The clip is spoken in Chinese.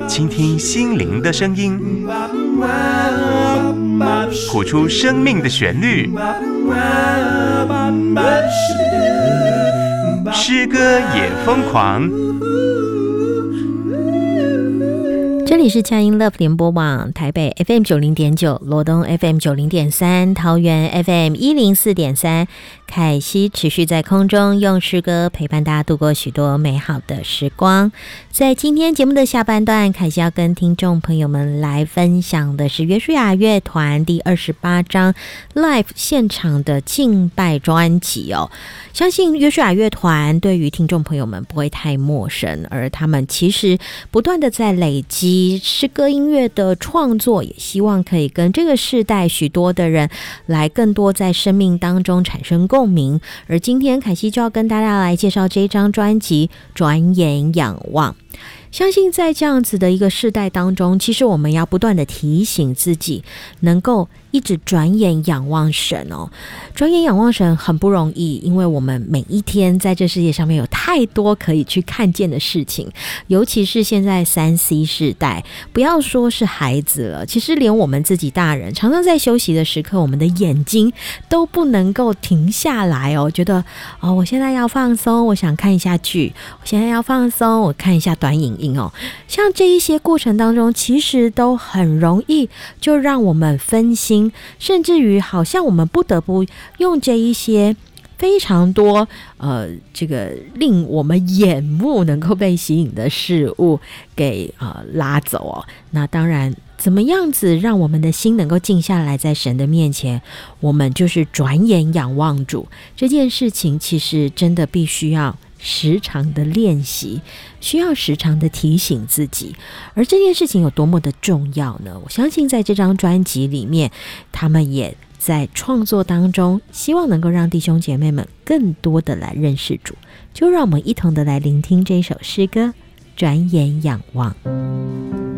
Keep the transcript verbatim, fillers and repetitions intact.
倾听心灵的声音，谱出生命的旋律。诗歌也疯狂。 这里是佳音 Love 联播网，台北 F M 九零点九，罗东 F M 九零点三，桃园 F M 一零四点三。凯西持续在空中用诗歌陪伴大家度过许多美好的时光。在今天节目的下半段，凯西要跟听众朋友们来分享的是约书亚乐团第二十八章 Live 现场的敬拜专辑哦。相信约书亚乐团对于听众朋友们不会太陌生，而他们其实不断的在累积诗歌音乐的创作，也希望可以跟这个世代许多的人来更多在生命当中产生共鸣。而今天凯西就要跟大家来介绍这张专辑《转眼仰望》。相信在这样子的一个世代当中，其实我们要不断的提醒自己，能够一直转眼仰望神哦。转眼仰望神很不容易，因为我们每一天在这世界上面有太多可以去看见的事情，尤其是现在 三 C 世代，不要说是孩子了，其实连我们自己大人常常在休息的时刻，我们的眼睛都不能够停下来哦，觉得哦，我现在要放松，我想看一下剧，我现在要放松，我看一下短影音哦。像这一些过程当中，其实都很容易就让我们分心，甚至于好像我们不得不用这一些非常多呃，这个令我们眼目能够被吸引的事物给呃拉走哦。那当然，怎么样子让我们的心能够静下来，在神的面前，我们就是转眼仰望主这件事情，其实真的必须要时常的练习，需要时常的提醒自己。而这件事情有多么的重要呢？我相信在这张专辑里面，他们也在创作当中，希望能够让弟兄姐妹们更多的来认识主。就让我们一同的来聆听这首诗歌《转眼仰望》。